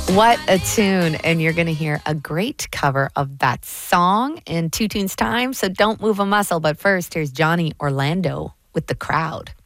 What a tune. And you're going to hear a great cover of that song in 2 tunes time. So don't move a muscle. But first, here's Johnny Orlando with The Crowd.